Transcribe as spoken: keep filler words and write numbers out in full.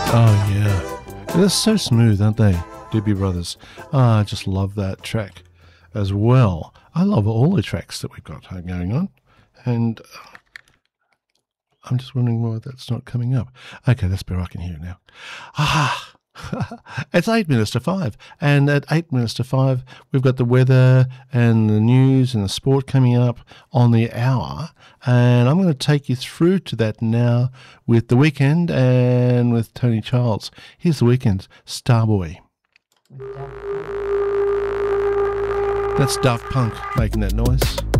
Oh, yeah. They're so smooth, aren't they, Doobie Brothers? Ah, I just love that track as well. I love all the tracks that we've got going on. And uh, I'm just wondering why that's not coming up. Okay, that's better. I can hear it now. Ah, it's eight minutes to five. And at eight minutes to five, we've got the weather and the news and the sport coming up on the hour. And I'm going to take you through to that now with The Weeknd and with Tony Childs. Here's The Weeknd, Starboy. That's Daft Punk making that noise.